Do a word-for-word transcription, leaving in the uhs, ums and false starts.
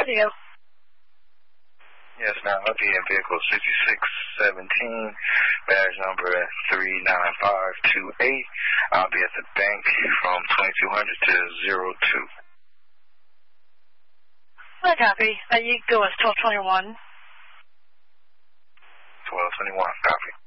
radio. Yes, ma'am. I'll be in vehicle sixty-six seventeen, badge number three nine five two eight. I'll be at the bank from twenty-two hundred to zero two. I copy. Uh, you go as twelve twenty-one. twelve twenty-one, copy.